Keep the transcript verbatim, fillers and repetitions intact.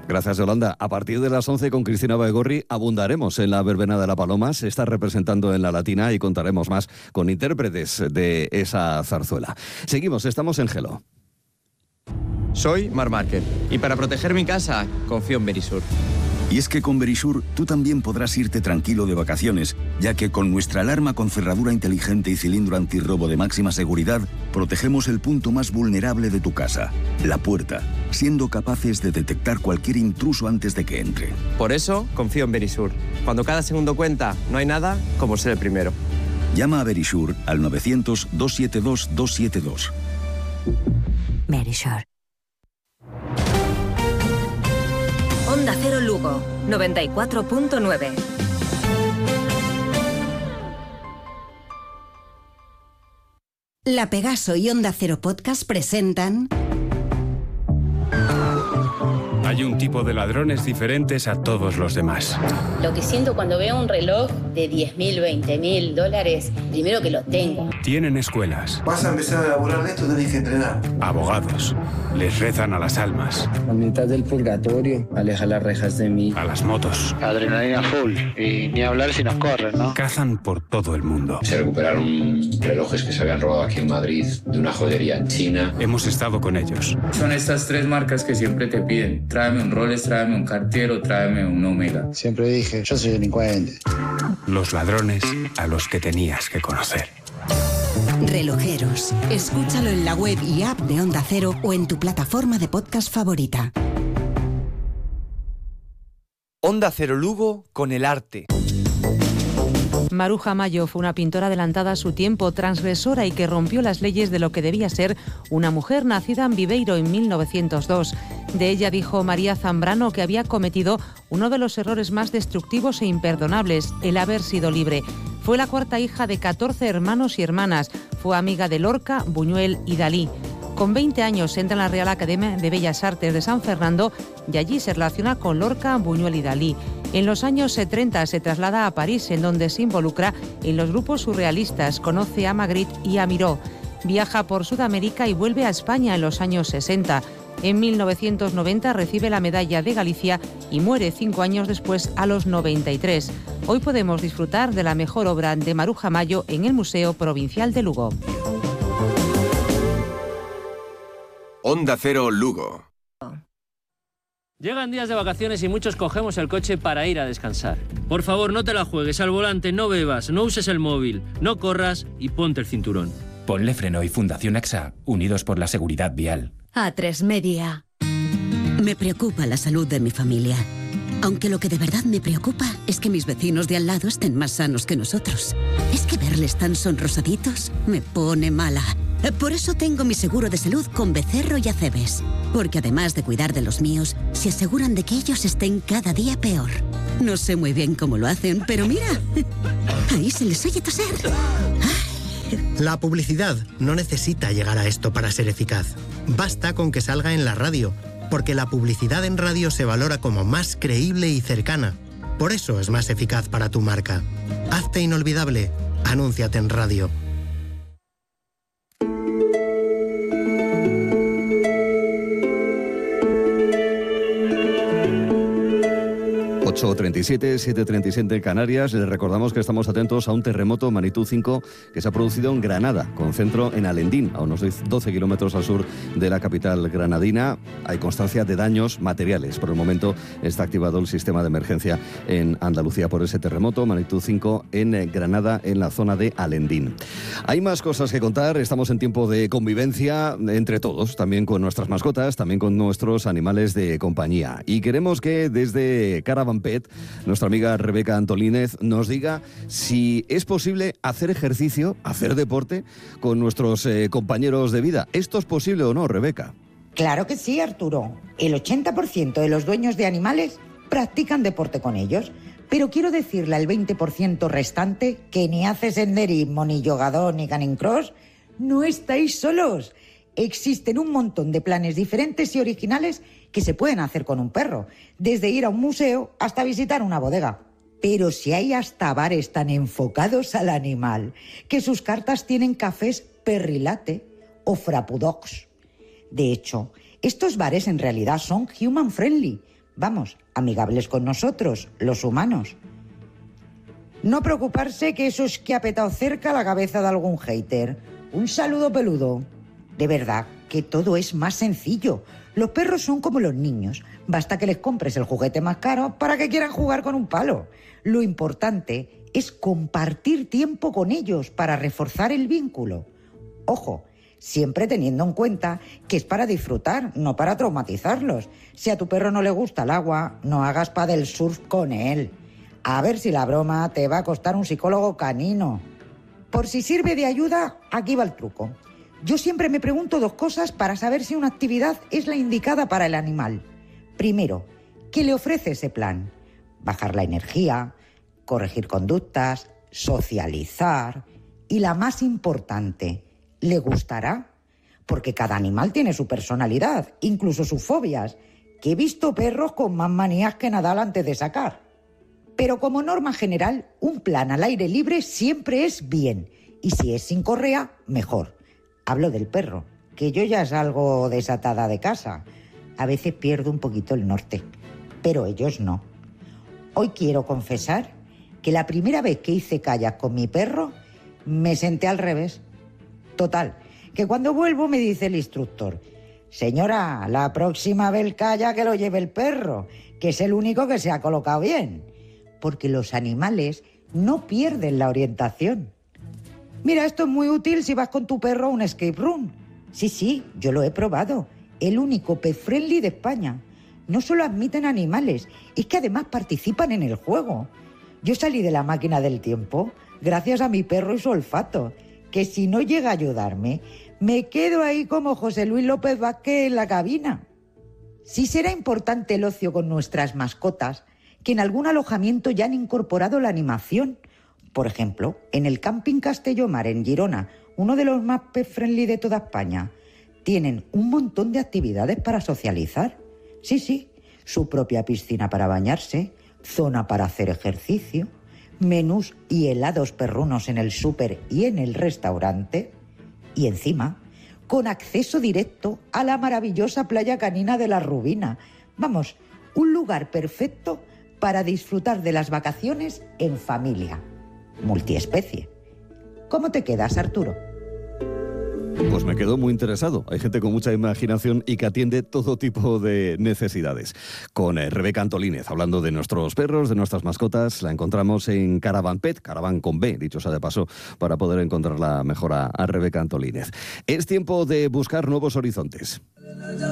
Gracias, Yolanda. A partir de las once con Cristina Baigorri abundaremos en la verbena de la Paloma. Se está representando en la Latina y contaremos más con intérpretes de esa zarzuela. Seguimos, estamos en Gelo. Soy Marc Márquez y para proteger mi casa confío en Verisur. Y es que con Verisur tú también podrás irte tranquilo de vacaciones, ya que con nuestra alarma con cerradura inteligente y cilindro antirrobo de máxima seguridad, protegemos el punto más vulnerable de tu casa, la puerta, siendo capaces de detectar cualquier intruso antes de que entre. Por eso confío en Verisur. Cuando cada segundo cuenta, no hay nada como ser el primero. Llama a Verisur al novecientos, doscientos setenta y dos, doscientos setenta y dos. Verisur. Onda Cero Lugo, noventa y cuatro punto nueve. La Pegaso y Onda Cero Podcast presentan... Hay un tipo de ladrones diferentes a todos los demás. Lo que siento cuando veo un reloj de diez mil, veinte mil dólares, primero que lo tengo. Tienen escuelas. Vas a empezar a laburar de esto, tenés que entrenar. Abogados. Les rezan a las almas. La mitad del purgatorio, aleja las rejas de mí. A las motos. Adrenalina full. Y ni hablar si nos corren, ¿no? Cazan por todo el mundo. Se recuperaron relojes que se habían robado aquí en Madrid de una joyería en China. Hemos estado con ellos. Son estas tres marcas que siempre te piden. Tráeme un Rolex, tráeme un Cartier o tráeme un Omega. Siempre dije, yo soy delincuente. Los ladrones a los que tenías que conocer. Relojeros. Escúchalo en la web y app de Onda Cero o en tu plataforma de podcast favorita. Onda Cero Lugo con el arte. Maruja Mayo fue una pintora adelantada a su tiempo, transgresora y que rompió las leyes de lo que debía ser una mujer nacida en Viveiro en mil novecientos dos. De ella dijo María Zambrano que había cometido uno de los errores más destructivos e imperdonables, el haber sido libre. Fue la cuarta hija de catorce hermanos y hermanas. Fue amiga de Lorca, Buñuel y Dalí. Con veinte años entra en la Real Academia de Bellas Artes de San Fernando y allí se relaciona con Lorca, Buñuel y Dalí. En los años treinta se traslada a París, en donde se involucra en los grupos surrealistas, conoce a Magritte y a Miró. Viaja por Sudamérica y vuelve a España en los años sesenta. En mil novecientos noventa recibe la Medalla de Galicia y muere cinco años después a los noventa y tres. Hoy podemos disfrutar de la mejor obra de Maruja Mayo en el Museo Provincial de Lugo. Onda Cero Lugo. Llegan días de vacaciones y muchos cogemos el coche para ir a descansar. Por favor, no te la juegues al volante, no bebas, no uses el móvil, no corras y ponte el cinturón. Ponle Freno y Fundación AXA, unidos por la seguridad vial. A tres Media. Me preocupa la salud de mi familia. Aunque lo que de verdad me preocupa es que mis vecinos de al lado estén más sanos que nosotros. Es que verles tan sonrosaditos me pone mala. Por eso tengo mi seguro de salud con Becerro y Acebes. Porque además de cuidar de los míos, se aseguran de que ellos estén cada día peor. No sé muy bien cómo lo hacen, pero mira, ahí se les oye toser. La publicidad no necesita llegar a esto para ser eficaz. Basta con que salga en la radio, porque la publicidad en radio se valora como más creíble y cercana. Por eso es más eficaz para tu marca. Hazte inolvidable. Anúnciate en radio. ocho treinta y siete, siete treinta y siete en Canarias. Les recordamos que estamos atentos a un terremoto magnitud cinco que se ha producido en Granada, con centro en Alendín, a unos doce kilómetros al sur de la capital granadina. Hay constancia de daños materiales. Por el momento está activado el sistema de emergencia en Andalucía por ese terremoto, magnitud cinco en Granada, en la zona de Alendín. Hay más cosas que contar. Estamos en tiempo de convivencia entre todos, también con nuestras mascotas, también con nuestros animales de compañía. Y queremos que desde Caravan Pet, nuestra amiga Rebeca Antolínez nos diga si es posible hacer ejercicio, hacer deporte con nuestros eh, compañeros de vida. ¿Esto es posible o no, Rebeca? Claro que sí, Arturo. El ochenta por ciento de los dueños de animales practican deporte con ellos. Pero quiero decirle al veinte por ciento restante que ni hace senderismo, ni yogador, ni running cross, no estáis solos. Existen un montón de planes diferentes y originales que se pueden hacer con un perro, desde ir a un museo hasta visitar una bodega. Pero si hay hasta bares tan enfocados al animal, que sus cartas tienen cafés Perrilate o Frappudogs. De hecho, estos bares en realidad son human friendly. Vamos, amigables con nosotros, los humanos. No preocuparse que eso es que ha petado cerca la cabeza de algún hater. Un saludo peludo. De verdad que todo es más sencillo. Los perros son como los niños. Basta que les compres el juguete más caro para que quieran jugar con un palo. Lo importante es compartir tiempo con ellos para reforzar el vínculo. Ojo, siempre teniendo en cuenta que es para disfrutar, no para traumatizarlos. Si a tu perro no le gusta el agua, no hagas paddle surf con él. A ver si la broma te va a costar un psicólogo canino. Por si sirve de ayuda, aquí va el truco. Yo siempre me pregunto dos cosas para saber si una actividad es la indicada para el animal. Primero, ¿qué le ofrece ese plan? Bajar la energía, corregir conductas, socializar. Y la más importante, ¿le gustará? Porque cada animal tiene su personalidad, incluso sus fobias, que he visto perros con más manías que Nadal antes de sacar. Pero como norma general, un plan al aire libre siempre es bien. Y si es sin correa, mejor. Hablo del perro, que yo ya salgo desatada de casa. A veces pierdo un poquito el norte, pero ellos no. Hoy quiero confesar que la primera vez que hice kayak con mi perro, me senté al revés. Total, que cuando vuelvo me dice el instructor: señora, la próxima vez el kayak que lo lleve el perro, que es el único que se ha colocado bien. Porque los animales no pierden la orientación. Mira, esto es muy útil si vas con tu perro a un escape room. Sí, sí, yo lo he probado. El único pet friendly de España. No solo admiten animales, es que además participan en el juego. Yo salí de la máquina del tiempo gracias a mi perro y su olfato, que si no llega a ayudarme, me quedo ahí como José Luis López Vázquez en la cabina. Sí será importante el ocio con nuestras mascotas, que en algún alojamiento ya han incorporado la animación. Por ejemplo, en el Camping Castellomar en Girona, uno de los más pet friendly de toda España, tienen un montón de actividades para socializar. Sí, sí, su propia piscina para bañarse, zona para hacer ejercicio, menús y helados perrunos en el súper y en el restaurante. Y encima, con acceso directo a la maravillosa playa canina de la Rubina. Vamos, un lugar perfecto para disfrutar de las vacaciones en familia. Multiespecie. ¿Cómo te quedas, Arturo? Pues me quedo muy interesado. Hay gente con mucha imaginación y que atiende todo tipo de necesidades. Con eh, Rebeca Antolínez, hablando de nuestros perros, de nuestras mascotas, la encontramos en Caravan Pet, Caravan con B, dicho sea de paso, para poder encontrarla mejor a, a Rebeca Antolínez. Es tiempo de buscar nuevos horizontes.